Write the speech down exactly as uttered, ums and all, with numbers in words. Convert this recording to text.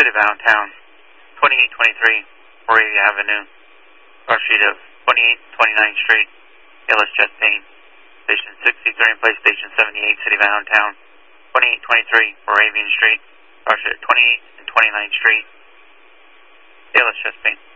City of Allentown, twenty-eight twenty-three Moravia Avenue, cross street of twenty-eight twenty-ninth Street, Ellis Jet Paint, Station sixty-three in place, Station seventy-eight, City of Allentown, twenty-eight twenty-three Moravian Street, cross street of twenty-eighth and twenty-ninth Street, Ellis Jet Paint.